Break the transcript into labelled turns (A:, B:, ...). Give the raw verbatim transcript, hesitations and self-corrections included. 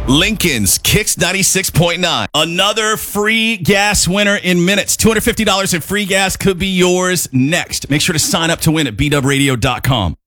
A: Lincoln's Kicks ninety-six point nine. Another free gas winner in minutes. two hundred fifty dollars in free gas could be yours next. Make sure to sign up to win at b dub radio dot com.